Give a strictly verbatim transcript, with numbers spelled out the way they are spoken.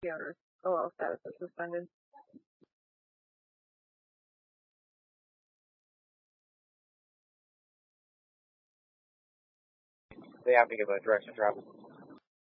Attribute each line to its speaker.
Speaker 1: The owner's O L status is suspended.
Speaker 2: They have to give a direction of travel.